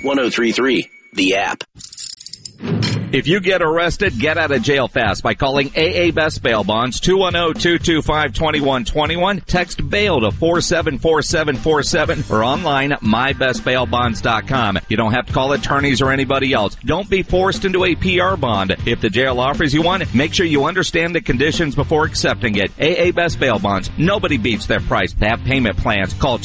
1033, the app. If you get arrested, get out of jail fast by calling AA Best Bail Bonds, 210-225-2121. Text bail to 474747 or online at mybestbailbonds.com. You don't have to call attorneys or anybody else. Don't be forced into a PR bond. If the jail offers you one, make sure you understand the conditions before accepting it. AA Best Bail Bonds. Nobody beats their price. They have payment plans. Call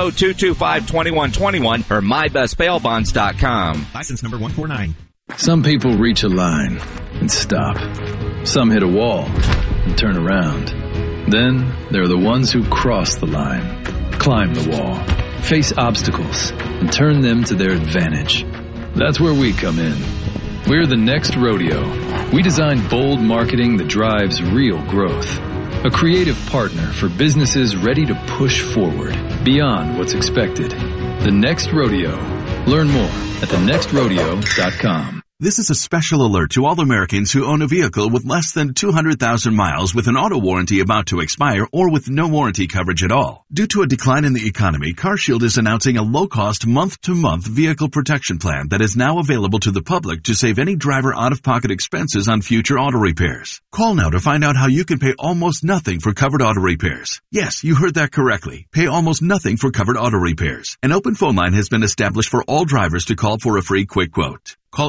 210-225-2121 or mybestbailbonds.com. License number 149. Some people reach a line and stop. Some hit a wall and turn around. Then there are the ones who cross the line, climb the wall, face obstacles, and turn them to their advantage. That's where we come in. We're the Next Rodeo. We design bold marketing that drives real growth. A creative partner for businesses ready to push forward beyond what's expected. The Next Rodeo. Learn more at thenextrodeo.com. This is a special alert to all Americans who own a vehicle with less than 200,000 miles with an auto warranty about to expire or with no warranty coverage at all. Due to a decline in the economy, CarShield is announcing a low-cost month-to-month vehicle protection plan that is now available to the public to save any driver out-of-pocket expenses on future auto repairs. Call now to find out how you can pay almost nothing for covered auto repairs. Yes, you heard that correctly. Pay almost nothing for covered auto repairs. An open phone line has been established for all drivers to call for a free quick quote. Call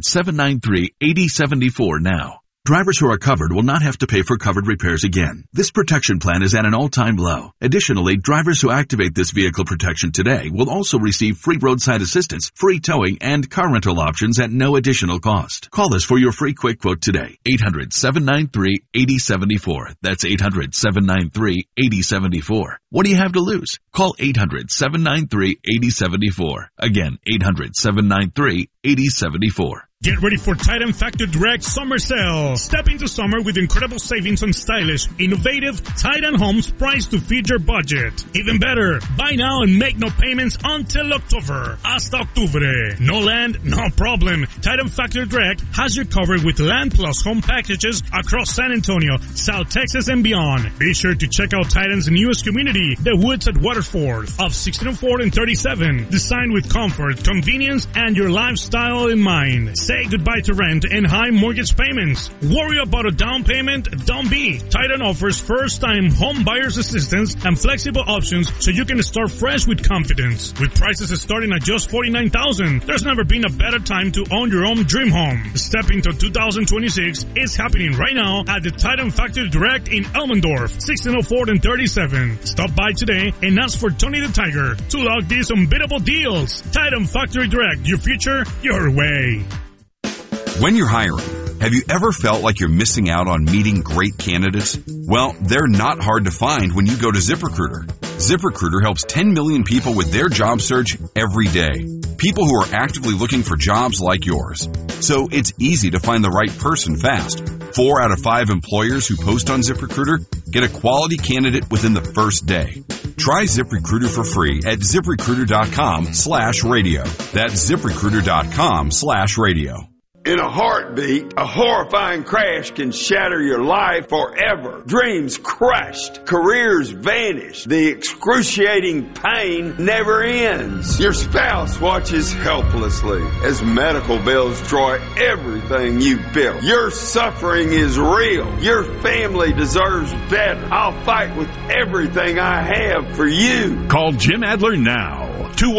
800-793-8074 now. Drivers who are covered will not have to pay for covered repairs again. This protection plan is at an all-time low. Additionally, drivers who activate this vehicle protection today will also receive free roadside assistance, free towing, and car rental options at no additional cost. Call us for your free quick quote today. 800-793-8074. That's 800-793-8074. What do you have to lose? Call 800-793-8074. Again, 800-793-8074. Get ready for Titan Factory Direct Summer Sale. Step into summer with incredible savings on stylish, innovative Titan homes priced to fit your budget. Even better, buy now and make no payments until October. Hasta octubre. No land, no problem. Titan Factory Direct has you covered with land plus home packages across San Antonio, South Texas, and beyond. Be sure to check out Titan's newest community, The Woods at Waterford, off 1604 and 37. Designed with comfort, convenience, and your lifestyle in mind. Say goodbye to rent and high mortgage payments. Worry about a down payment? Don't be. Titan offers first-time home buyers assistance and flexible options so you can start fresh with confidence. With prices starting at just $49,000, there's never been a better time to own your own dream home. Step into 2026. It's happening right now at the Titan Factory Direct in Elmendorf, 1604 and 37. Stop by today and ask for Tony the Tiger to lock these unbeatable deals. Titan Factory Direct, your future, your way. When you're hiring, have you ever felt like you're missing out on meeting great candidates? Well, they're not hard to find when you go to ZipRecruiter. ZipRecruiter helps 10 million people with their job search every day. People who are actively looking for jobs like yours. So it's easy to find the right person fast. 4 out of 5 employers who post on ZipRecruiter get a quality candidate within the first day. Try ZipRecruiter for free at ZipRecruiter.com/radio. That's ZipRecruiter.com/radio. In a heartbeat, a horrifying crash can shatter your life forever. Dreams crushed, careers vanished. The excruciating pain never ends. Your spouse watches helplessly as medical bills destroy everything you built. Your suffering is real. Your family deserves better. I'll fight with everything I have for you. Call Jim Adler now.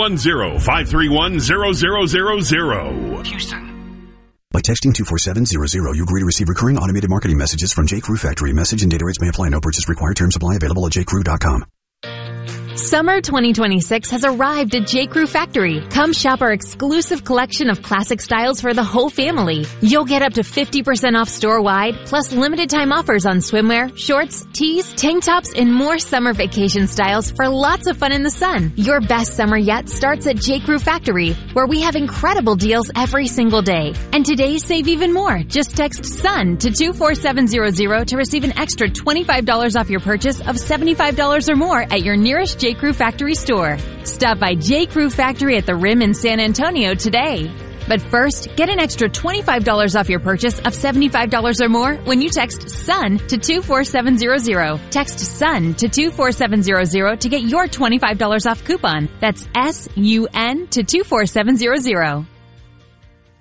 210-531-0000. Houston. By texting 24700, you agree to receive recurring automated marketing messages from J. Crew Factory. Message and data rates may apply. No purchase required. Terms apply. Available at jcrew.com. Summer 2026 has arrived at J. Crew Factory. Come shop our exclusive collection of classic styles for the whole family. You'll get up to 50% off store-wide, plus limited time offers on swimwear, shorts, tees, tank tops, and more summer vacation styles for lots of fun in the sun. Your best summer yet starts at J. Crew Factory, where we have incredible deals every single day. And today, save even more. Just text SUN to 24700 to receive an extra $25 off your purchase of $75 or more at your nearest J. Crew Factory store. Stop by J. Crew Factory at the Rim in San Antonio today. But first, get an extra $25 off your purchase of $75 or more when you text SUN to 24700. Text SUN to 24700 to get your $25 off coupon. That's SUN to 24700.